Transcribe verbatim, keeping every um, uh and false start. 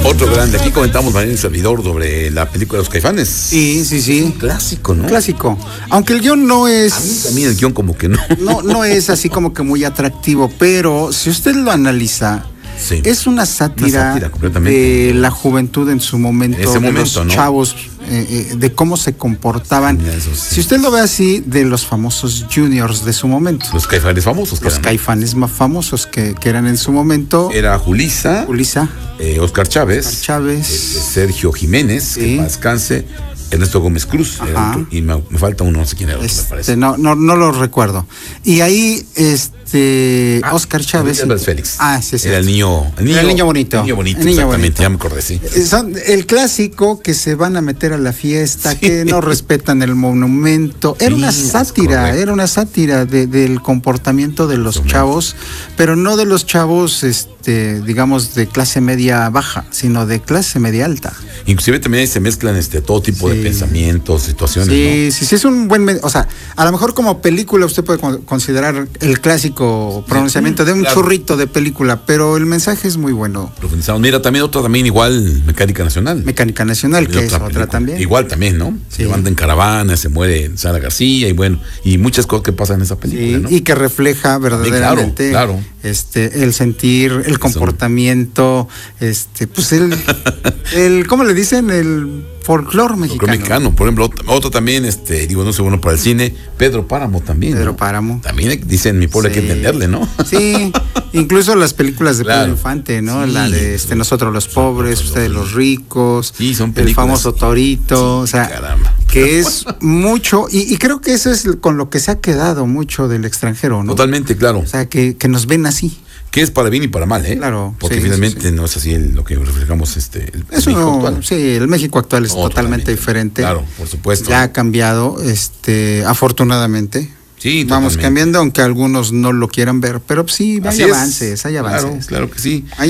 Otro grande, aquí comentamos Marín Servidor sobre la película de los Caifanes. Sí, sí, sí. Es un clásico, ¿no? Clásico. Aunque el guión no es... A mí también el guión como que no. No, no es así como que muy atractivo, pero si usted lo analiza, Sí. es una sátira, Una sátira completamente. de la juventud en su momento, En ese de momento, los ¿no? chavos, eh, eh, de cómo se comportaban. Eso sí. Si usted lo ve así, de los famosos juniors de su momento. Los Caifanes famosos. que Los eran, ¿no? Caifanes más famosos que, que eran en su momento. Era Julissa, Julissa, eh, Oscar Chávez, Oscar Chávez. eh, Sergio Jiménez, Sí. que en paz descanse, Ernesto Gómez Cruz, era Ajá. otro, y me, me falta uno, no sé quién era, otro, me parece. Este, no, no, no lo recuerdo. Y ahí, este, Ah, Oscar Chávez. Álvarez Félix. Ah, sí, sí. Era el niño, el niño, Era el niño bonito. El niño bonito, El niño exactamente, bonito. ya me acordé, sí. Eh, Son el clásico que se van a meter a la fiesta, Sí. que no respetan el monumento. Era Sí, una es sátira, correcto. era una sátira de- del comportamiento de los Momento. chavos, pero no de los chavos, este, digamos, de clase media baja, sino de clase media alta. Inclusive también se mezclan este todo tipo de Sí. pensamientos, situaciones, Sí, sí, sí, es un buen, me- o sea, a lo mejor como película usted puede con- considerar el clásico pronunciamiento de un claro. churrito de película, pero el mensaje es muy bueno. ¿no? Profundizamos. Mira, también otra también igual, Mecánica Nacional. Mecánica Nacional, que Otra es otra película. también. Igual también, ¿no? Sí. Se van en caravana, se muere Sara García y bueno, y muchas cosas que pasan en esa película, Sí, ¿no? y que refleja verdaderamente claro, claro. este el sentir, el comportamiento, este, pues el, el ¿cómo le dicen? El folclore mexicano. Folclore mexicano, por ejemplo, otro, otro también, este, digo, no sé, bueno para el cine, Pedro Páramo también. Pedro ¿no? Páramo. También hay- dicen mi pueblo hay que Sí. entenderle, ¿no? Sí, incluso las películas de Claro. Pedro Infante, ¿no? Sí. La de este Nosotros los pobres, ustedes los ricos, Sí, son el películas. famoso Torito, o sea, Caramba. que es mucho, y, y creo que eso es con lo que se ha quedado mucho del extranjero, ¿no? Totalmente, claro. O sea, que, que nos ven así. Que es para bien y para mal, ¿eh? Claro, Porque sí, finalmente sí, sí. no es así el- lo que reflejamos este el, el Eso México no, actual. sí, el México actual es No, totalmente diferente. Claro, por supuesto. Ya ha cambiado, este, afortunadamente. Sí, Vamos totalmente. cambiando, aunque algunos no lo quieran ver, pero sí, hay Así es. avances, hay avances. Claro, claro que sí. Hay